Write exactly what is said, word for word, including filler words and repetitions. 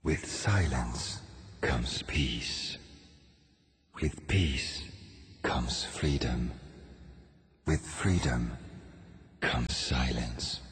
With silence comes peace. With peace comes freedom. With freedom comes silence.